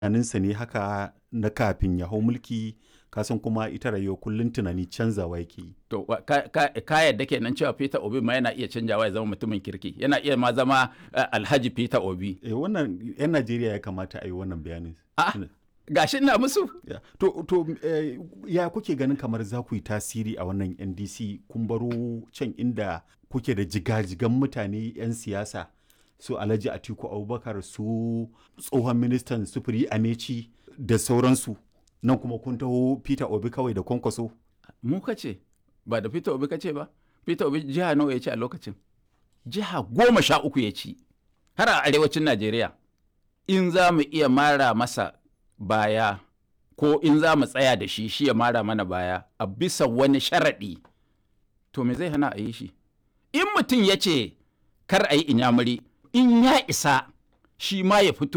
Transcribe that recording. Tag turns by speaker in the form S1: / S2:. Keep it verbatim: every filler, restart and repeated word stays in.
S1: tunaninsa ne haka na kafin ya hau mulki, kasan kuma ita rayuwa kullum tunani canzawa yake yi.
S2: To ka, ka, ka yadda kenan cewa Peter Obi ma yana iya canjawa ya zama mutumin kirki, yana iya ma zama uh, Alhaji Peter Obi.
S1: Eh, wannan 'yan Najeriya ya kamata a yi wannan bayanin.
S2: Ah, gashi ina musu.
S1: Yeah. To, to eh, ya kuke ganin kamar za ku yi tasiri a wannan N D C, kun baro can inda kuke da jigajigan mutane 'yan siyasa su Alhaji Atiku Abubakar, su tsohon ministan sufuri Amechi da sauransu, nan kuma kun taho Peter Obi kawai da Kwankwaso.
S2: Mu kace ba da Peter Obi kace ba. Peter Obi jiha nawa ya ci a lokacin? Jiha goma sha uku ya ci har a arewacin Najeriya. In za mu iya mara masa baya ko in za mu tsaya da shi shi ya mara mana baya a bisa wani sharaɗi, to me zai hana a yi shi? In mutum ya ce kar a yi inyamuri, in ya isa shi ma ya fito